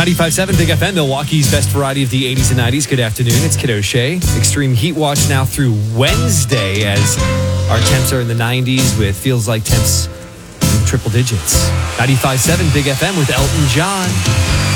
95.7 Big FM, Milwaukee's best variety of the 80s and 90s. Good afternoon. It's Kid O'Shea. Extreme heat watch now through Wednesday as our temps are in the 90s with feels like temps in triple digits. 95.7 Big FM with Elton John.